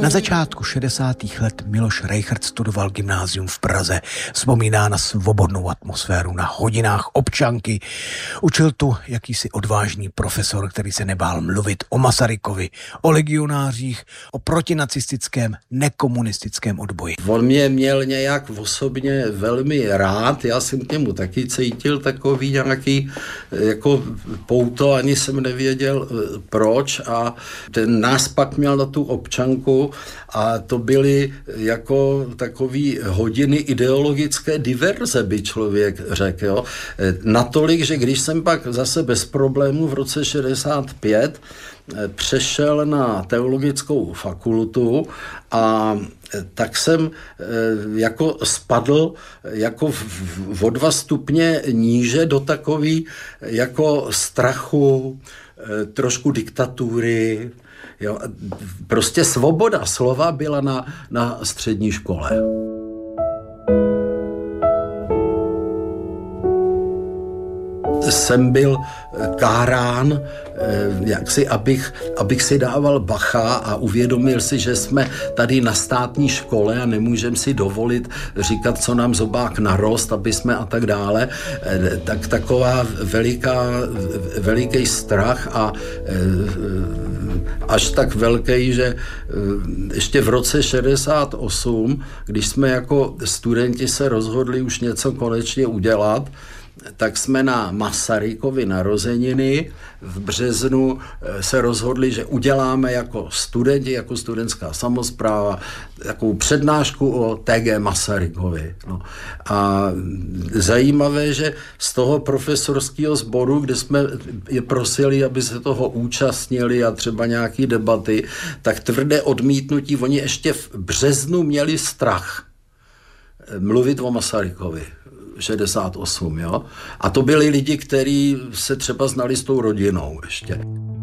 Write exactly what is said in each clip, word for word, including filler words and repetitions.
Na začátku šedesátých let Miloš Rejchrt studoval gymnázium v Praze. Vzpomíná na svobodnou atmosféru, na hodinách občanky. Učil tu jakýsi odvážný profesor, který se nebál mluvit o Masarykovi, o legionářích, o protinacistickém, nekomunistickém odboji. On mě měl nějak osobně velmi rád, já jsem k němu taky cítil takový nějaký jako pouto, ani jsem nevěděl proč, a ten nás pak měl na tu občanku a to byly jako takový hodiny ideologické diverze, by člověk řekl. Jo. Natolik, že když jsem pak zase bez problémů v roce šedesát pět přešel na teologickou fakultu, a tak jsem jako spadl jako o dva stupně níže do takový jako strachu, trošku diktatury. Jo. Prostě svoboda slova byla na, na střední škole. Jsem byl kárán, jaksi, abych, abych si dával bacha a uvědomil si, že jsme tady na státní škole a nemůžeme si dovolit říkat, co nám zobák narost, aby jsme a tak dále. Tak taková veliká, veliký strach a až tak velký, že ještě v roce šedesát osm, když jsme jako studenti se rozhodli už něco konečně udělat, tak jsme na Masarykovy narozeniny v březnu se rozhodli, že uděláme jako studenti, jako studentská samospráva, takovou přednášku o T G Masarykovi. No. A zajímavé, že z toho profesorského sboru, kde jsme je prosili, aby se toho účastnili a třeba nějaký debaty, tak tvrdé odmítnutí, oni ještě v březnu měli strach mluvit o Masarykovi. šedesát osm, jo? A to byli lidi, kteří se třeba znali s tou rodinou ještě.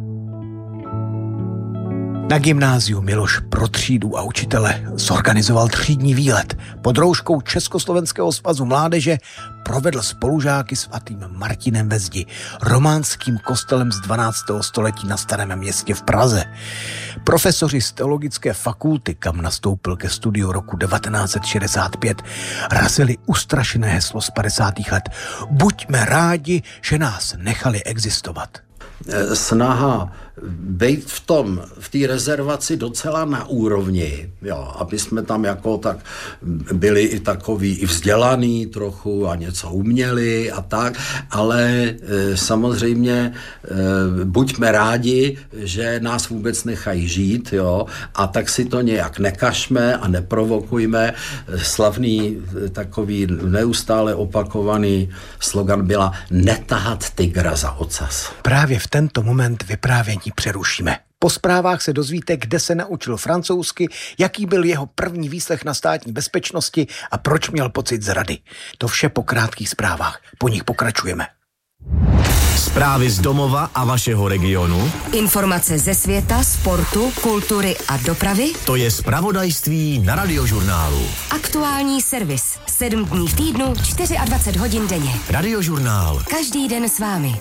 Na gymnáziu Miloš pro třídu a učitele zorganizoval třídní výlet. Pod rouškou Československého svazu mládeže provedl spolužáky svatým Martinem ve Zdi, románským kostelem z dvanáctého století na Starém Městě v Praze. Profesoři z teologické fakulty, kam nastoupil ke studiu roku devatenáct set šedesát pět, razili ustrašené heslo z padesátých let. Buďme rádi, že nás nechali existovat. Snaha být v tom, v té rezervaci docela na úrovni, jo, aby jsme tam jako tak byli i takový i vzdělaný trochu a něco uměli a tak, ale e, samozřejmě e, buďme rádi, že nás vůbec nechají žít, jo, a tak si to nějak nekašme a neprovokujme. Slavný takový neustále opakovaný slogan byla netahat tygra za ocas. Právě v tento moment vyprávění přerušíme. Po zprávách se dozvíte, kde se naučil francouzsky, jaký byl jeho první výslech na státní bezpečnosti a proč měl pocit zrady. To vše po krátkých zprávách. Po nich pokračujeme. Zprávy z domova a vašeho regionu. Informace ze světa, sportu, kultury a dopravy. To je zpravodajství na Radiožurnálu. Aktuální servis. Sedm dní v týdnu, dvacet čtyři hodin denně. Radiožurnál. Každý den s vámi.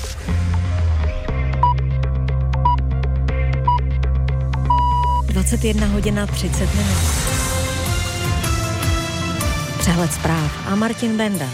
dvacet jedna hodina třicet minut. Přehled zpráv a Martin Benda.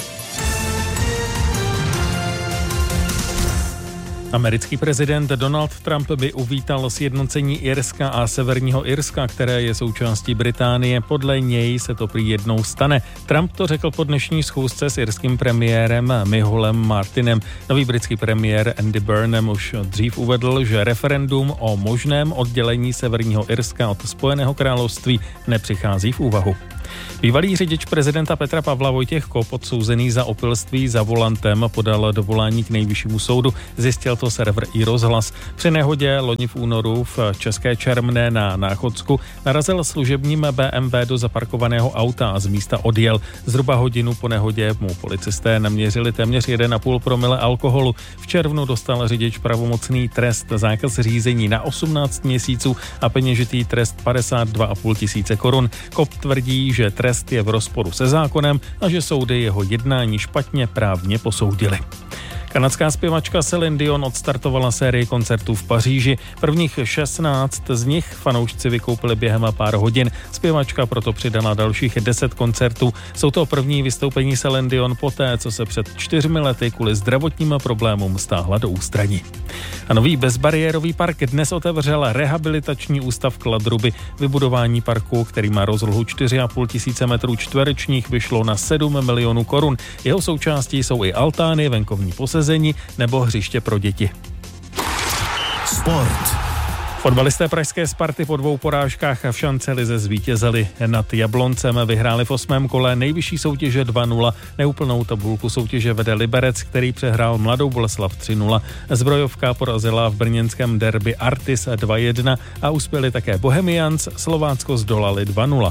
Americký prezident Donald Trump by uvítal sjednocení Irska a Severního Irska, které je součástí Británie. Podle něj se to prý jednou stane. Trump to řekl po dnešní schůzce s irským premiérem Micholem Martinem. Nový britský premiér Andy Burnham už dřív uvedl, že referendum o možném oddělení Severního Irska od Spojeného království nepřichází v úvahu. Bývalý řidič prezidenta Petra Pavla Vojtěch Kop, odsouzený za opilství za volantem, podal dovolání k nejvyššímu soudu, zjistil to server iRozhlas. Při nehodě loni v únoru v České Čermné na Náchodsku narazil služebním bé em vé do zaparkovaného auta a z místa odjel. Zhruba hodinu po nehodě mu policisté naměřili téměř jedna celá pět promile alkoholu. V červnu dostal řidič pravomocný trest, zákaz řízení na osmnáct měsíců a peněžitý trest padesát dva a půl tisíce korun. Kop tvrdí, že trest je v rozporu se zákonem a že soudy jeho jednání špatně právně posoudily. Kanadská zpěvačka Céline Dion odstartovala sérii koncertů v Paříži. Prvních šestnáct z nich fanoušci vykoupili během pár hodin. Zpěvačka proto přidala dalších deset koncertů. Jsou to první vystoupení Céline Dion poté, co se před čtyřmi lety kvůli zdravotním problémům stáhla do ústraní. A nový bezbariérový park dnes otevřel rehabilitační ústav Kladruby. Vybudování parku, který má rozlohu čtyři a půl tisíce metrů čtverečních, vyšlo na sedm milionů korun. Jeho součástí jsou i altány, venkovní posezení nebo hřiště pro děti. Sport. Fotbalisté pražské Sparty po dvou porážkách v šancelize zvítězili. Nad Jabloncem vyhráli v osmém kole nejvyšší soutěže dva nula. Neúplnou tabulku soutěže vede Liberec, který přehrál Mladou Boleslav tři nula. Zbrojovka porazila v brněnském derby Artis dva jedna a uspěli také Bohemians, Slovácko zdolali dva nula.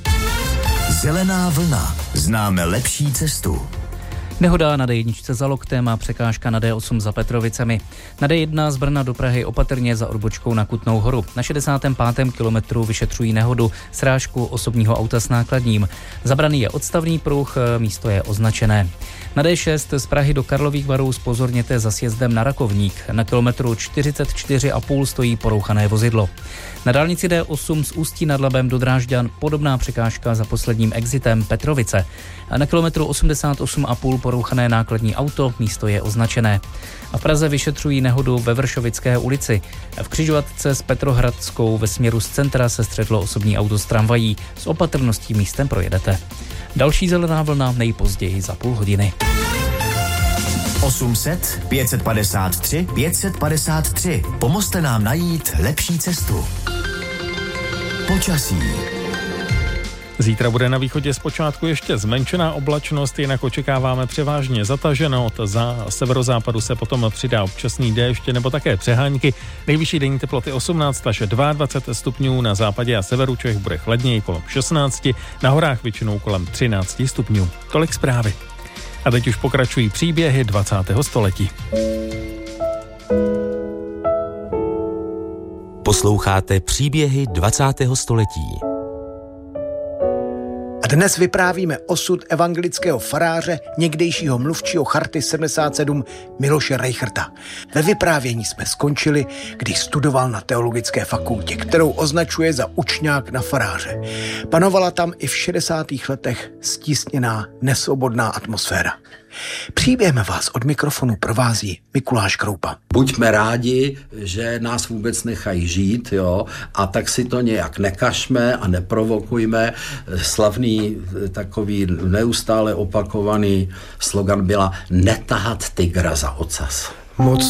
Zelená vlna. Známe lepší cestu. Nehoda na dé jedna za Loktem a překážka na dé osm za Petrovicemi. Na dé jedna z Brna do Prahy opatrně za odbočkou na Kutnou Horu. Na šedesátém pátém kilometru vyšetřují nehodu, srážku osobního auta s nákladním. Zabraný je odstavný pruh, místo je označené. Na dé šest z Prahy do Karlových Varů zpozorněte za sjezdem na Rakovník. Na kilometru čtyřicet čtyři a půl stojí porouchané vozidlo. Na dálnici dé osm z Ústí nad Labem do Drážďan podobná překážka za posledním exitem Petrovice. A na kilometru osmdesát osm a půl porouchané nákladní auto, místo je označené. A v Praze vyšetřují nehodu ve Vršovické ulici. V křižovatce s Petrohradskou ve směru z centra se střetlo osobní auto s tramvají. S opatrností místem projedete. Další zelená vlna nejpozději za půl hodiny. osm set pět set padesát tři pět set padesát tři. Pomozte nám najít lepší cestu. Počasí. Zítra bude na východě zpočátku ještě zmenšená oblačnost, jinak očekáváme převážně zataženo. Od za severozápadu se potom přidá občasný déšť nebo také přehánky. Nejvyšší denní teploty osmnáct až dvacet dva stupňů, na západě a severu Čech bude chladněji kolem šestnáct, na horách většinou kolem třináct stupňů. Tolik zprávy. A teď už pokračují příběhy dvacátého století. Posloucháte příběhy dvacátého století. A dnes vyprávíme osud evangelického faráře, někdejšího mluvčího Charty sedmdesát sedm Miloše Reicherta. Ve vyprávění jsme skončili, když studoval na teologické fakultě, kterou označuje za učňák na faráře. Panovala tam i v šedesátých letech stísněná, nesvobodná atmosféra. Příběhem vás od mikrofonu provází Mikuláš Kroupa. Buďme rádi, že nás vůbec nechají žít, jo, a tak si to nějak nekašme a neprovokujme. Slavný takový neustále opakovaný slogan byla netahat tygra za ocas. Moc